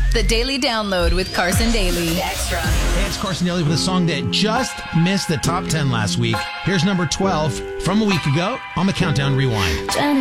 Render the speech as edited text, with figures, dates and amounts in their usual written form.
The Daily Download with Carson Daly. Extra. Hey, it's Carson Daly with a song that just missed the top 10 last week. Here's number 12 from a week ago on the Countdown Rewind.